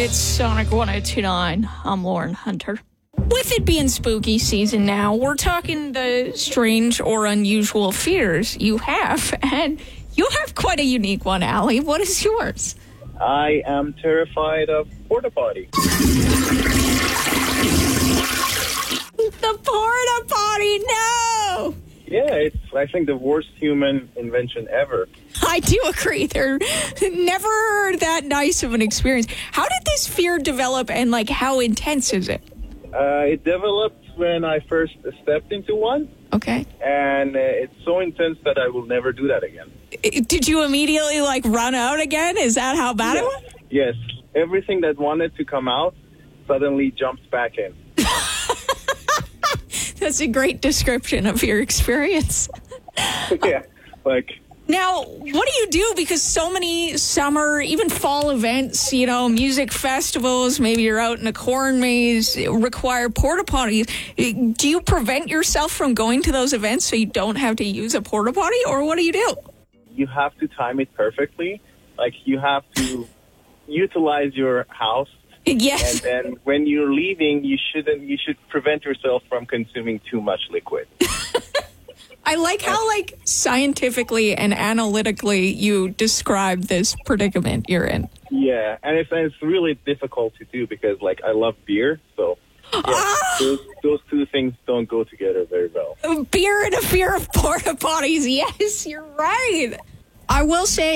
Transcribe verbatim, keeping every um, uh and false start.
It's Sonic one oh two point nine. I'm Lauren Hunter. With it being spooky season now, we're talking the strange or unusual fears you have. And you have quite a unique one, Allie. What is yours? I am terrified of porta potty. The porta potty, no! Yeah, it's, I think, the worst human invention ever. I do agree. They're never that nice of an experience. How did this fear develop, and, like, how intense is it? Uh, it developed when I first stepped into one. Okay. And uh, it's so intense that I will never do that again. Did you immediately, like, run out again? Is that how bad yes. it was? Yes. Everything that wanted to come out suddenly jumps back in. That's a great description of your experience. Yeah, like... Now, what do you do? Because so many summer, even fall events, you know, music festivals, maybe you're out in a corn maze, require porta potties. Do you prevent yourself from going to those events so you don't have to use a porta potty, or what do you do? You have to time it perfectly. Like, you have to utilize your house. Yes. And then when you're leaving, you shouldn't. You should prevent yourself from consuming too much liquid. I like how, like, scientifically and analytically you describe this predicament you're in. Yeah, and it's, and it's really difficult to do because, like, I love beer, so yeah, Ah! those, those two things don't go together very well. Beer and a fear of porta potties. Yes, you're right. I will say,